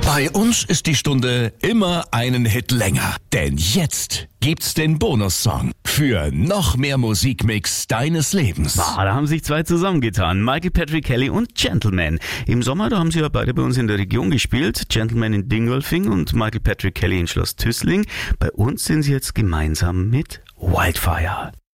Bei uns ist die Stunde immer einen Hit länger. Denn jetzt gibt's den Bonussong für noch mehr Musikmix deines Lebens. Da haben sich zwei zusammengetan. Michael Patrick Kelly und Gentleman. Im Sommer, da haben sie ja beide bei uns in der Region gespielt. Gentleman in Dingolfing und Michael Patrick Kelly in Schloss Tüßling. Bei uns sind sie jetzt gemeinsam mit Wildfire.